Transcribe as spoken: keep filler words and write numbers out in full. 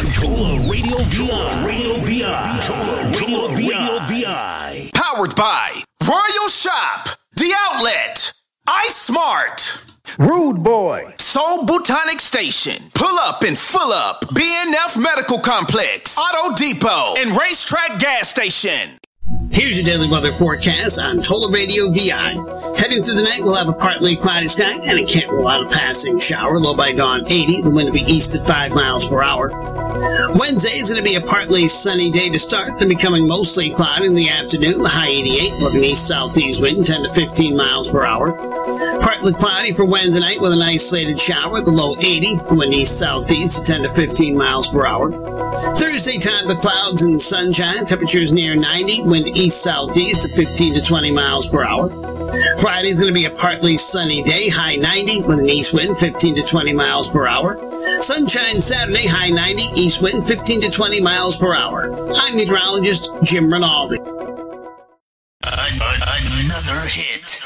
Controller Radio V I. Radio V I. Controller Radio V I. Powered by Royal Shop, The Outlet, iSmart, Rude Boy, Soul Botanic Station, Pull Up and Full Up, B N F Medical Complex, Auto Depot, and Racetrack Gas Station. Here's your daily weather forecast on Total Radio V I. Heading through the night, we'll have a partly cloudy sky, and it can't rule out a passing shower. Low by dawn, eighty. The wind will be east at five miles per hour. Wednesday is going to be a partly sunny day to start, then becoming mostly cloudy in the afternoon. The high eighty-eight, blowing east-southeast wind, ten to fifteen miles per hour. Partly cloudy for Wednesday night with an isolated shower. The low eighty, the wind east-southeast at ten to fifteen miles per hour. Thursday, time the clouds and sunshine. Temperatures near ninety, wind east-southeast at fifteen to twenty miles per hour. Friday is going to be a partly sunny day, high ninety, with an east wind fifteen to twenty miles per hour. Sunshine Saturday, high ninety, east wind fifteen to twenty miles per hour. I'm meteorologist Jim Rinaldi. Another hit.